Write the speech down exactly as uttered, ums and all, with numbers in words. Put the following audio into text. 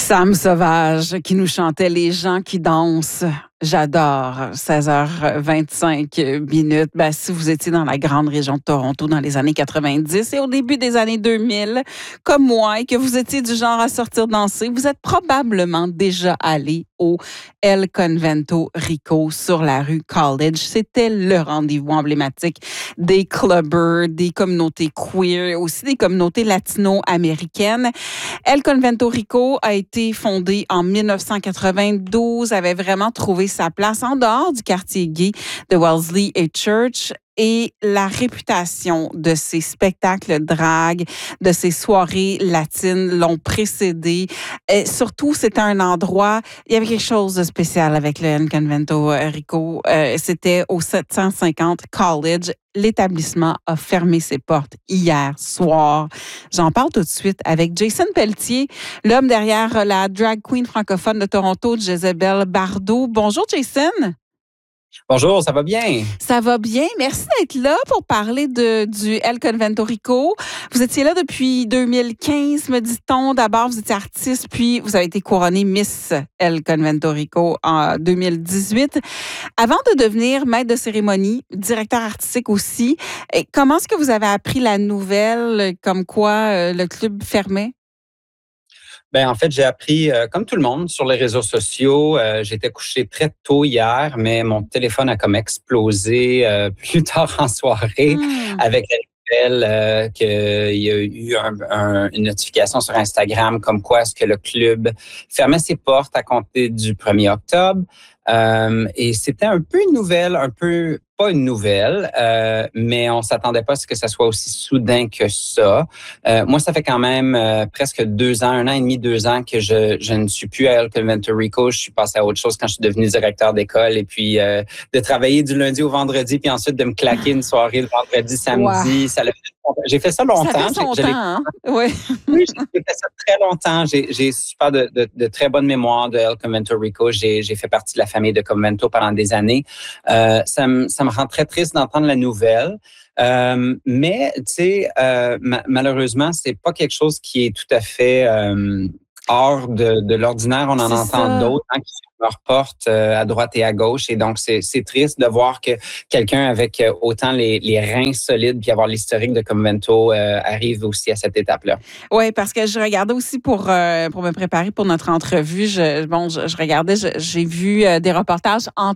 Sam Sauvage qui nous chantait Les gens qui dansent. J'adore. seize heures vingt-cinq minutes. Ben, si vous étiez dans la grande région de Toronto dans les années quatre-vingt-dix et au début des années deux mille, comme moi, et que vous étiez du genre à sortir danser, vous êtes probablement déjà allé au El Convento Rico sur la rue College. C'était le rendez-vous emblématique des clubbers, des communautés queer, aussi des communautés latino-américaines. El Convento Rico a été fondé en dix-neuf cent quatre-vingt-douze, avait vraiment trouvé sa place en dehors du quartier gay de Wellesley et Church. Et la réputation de ces spectacles drag, de ces soirées latines l'ont précédé. Et surtout, c'était un endroit, il y avait quelque chose de spécial avec le El Convento Rico. Euh, c'était au sept cent cinquante College. L'établissement a fermé ses portes hier soir. J'en parle tout de suite avec Jason Pelletier, l'homme derrière la drag queen francophone de Toronto, Jezebel Bardot. Bonjour, Jason. Bonjour, ça va bien? Ça va bien. Merci d'être là pour parler de, du El Convento Rico. Vous étiez là depuis deux mille quinze, me dit-on. D'abord, vous étiez artiste, puis vous avez été couronnée Miss El Convento Rico en deux mille dix-huit. Avant de devenir maître de cérémonie, directeur artistique aussi, comment est-ce que vous avez appris la nouvelle comme quoi le club fermait? Ben en fait, j'ai appris, euh, comme tout le monde, sur les réseaux sociaux. Euh, j'étais couché très tôt hier, mais mon téléphone a comme explosé euh, plus tard en soirée Mmh. avec la nouvelle euh, qu'il y a eu un, un, une notification sur Instagram comme quoi est-ce que le club fermait ses portes à compter du premier octobre. Euh, et c'était un peu une nouvelle, un peu pas une nouvelle, euh, mais on s'attendait pas à ce que ça soit aussi soudain que ça. Euh, moi, ça fait quand même euh, presque deux ans, un an et demi, deux ans que je, je ne suis plus à El Convento Rico. Je suis passé à autre chose quand je suis devenu directeur d'école et puis euh, de travailler du lundi au vendredi puis ensuite de me claquer une soirée le vendredi, samedi. Wow. Ça l'a fait J'ai fait ça longtemps. Ça fait son j'ai, temps, hein? Oui. Oui, j'ai fait ça très longtemps. J'ai, j'ai super de, de, de très bonne mémoire de El Convento Rico. J'ai, j'ai fait partie de la famille de Convento pendant des années. Euh, ça me, ça me rend très triste d'entendre la nouvelle. Euh, mais, tu sais, euh, ma- malheureusement, c'est pas quelque chose qui est tout à fait euh, hors de, de l'ordinaire. On en C'est entend ça. d'autres hein, qui leur portent euh, à droite et à gauche. Et donc, c'est, c'est triste de voir que quelqu'un avec euh, autant les, les reins solides puis avoir l'historique de Convento euh, arrive aussi à cette étape-là. Oui, parce que je regardais aussi pour, euh, pour me préparer pour notre entrevue. Je, bon, je, je regardais, je- j'ai vu euh, des reportages, entre